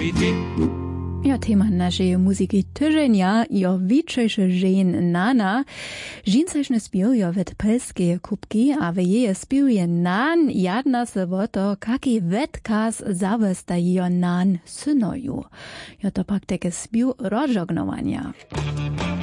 muzyki. Ja, tema naszej muzyki tyżenia jo wiczejsze żen nana. Żincaśne spiewują wet polskie kubki, a w jej spiewuje nan jadna se o to, kaki wetkaz zawestają nan synoju. Jo to pak takie spiew rozżegnowania.